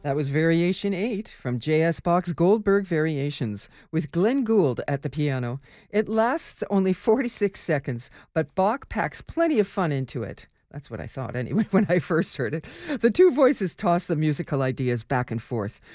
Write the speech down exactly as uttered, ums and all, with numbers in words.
That was Variation eight from J S. Bach's Goldberg Variations with Glenn Gould at the piano. It lasts only forty-six seconds, but Bach packs plenty of fun into it. That's what I thought anyway when I first heard it. The two voices toss the musical ideas back and forth,